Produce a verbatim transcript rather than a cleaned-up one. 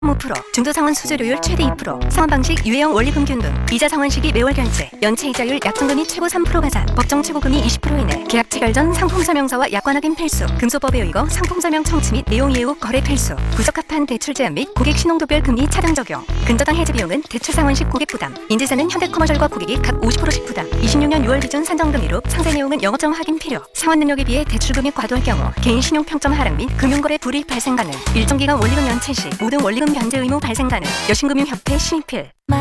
오 퍼센트, 중도상환 수수료율 최대 이 퍼센트, 상환방식 유예형 원리금 균등, 이자 상환시기 매월 결제, 연체 이자율 약정금이 최고 삼 퍼센트 가산, 법정 최고금이 이십 퍼센트 이내, 계약 체결 전 상품설명서와 약관 확인 필수, 금소법에 의거 상품설명 청취 및 내용 이해 후 거래 필수, 부적합한 대출 제한 및 고객 신용도별 금리 차등 적용, 근저당 해지 비용은 대출 상환 시 고객 부담, 인재사는 현대커머셜과 고객이 각 오십 퍼센트씩 부담, 이십육 년 유월 기준 산정금리로 상세 내용은 영업점 확인 필요, 상환 능력에 비해 대출 금액 과도할 경우 개인 신용 평점 하락 및 금융거래 불이익 발생 가능, 일정 기간 원리금 연체 시 모든 원리금 변제 의무 발생 가능, 여신금융협회 심의필.